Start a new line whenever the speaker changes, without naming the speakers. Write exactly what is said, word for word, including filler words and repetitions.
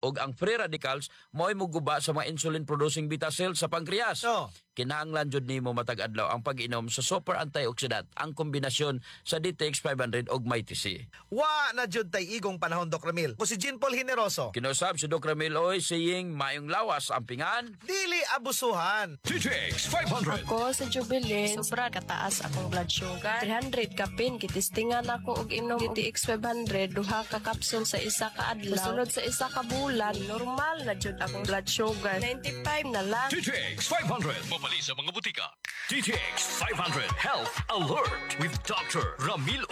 ug ang free radicals mo'y muguba sa mga insulin-producing beta cells sa pancreas.
Oh.
Kinahanglan jud nimo matag adlaw ang pag-inom sa super antioxidant, ang kombinasyon sa D T X five hundred ug Mighty C.
Wa na jud tay igong panahon, Doc Ramil. Ko si Jean Paul Generoso.
Kinusab si Doc Ramil oy saying mayong lawas ang pingan.
Dili abusuhan.
D T X five hundred.
Ako sa Jubilee, sobra kataas akong blood sugar. three hundred kapin, kitistingan ako og inom D T X five hundred, duha ka kapsul sa isa ka adlaw. Sunod sa isa ka bulan, normal na jud akong blood sugar. ninety-five na lang.
D T X five hundred. Mabali sa mga butika. D T X five hundred Health Alert with Doctor Ramil